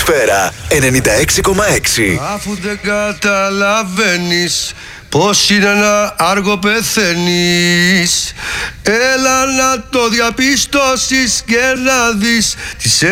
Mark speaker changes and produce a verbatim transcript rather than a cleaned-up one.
Speaker 1: Ατμόσφαιρα ενενήντα έξι κόμμα έξι.
Speaker 2: Αφού δεν καταλαβαίνεις πως είναι ένα άργο πεθαίνεις, έλα να το διαπιστώσεις και να δεις τις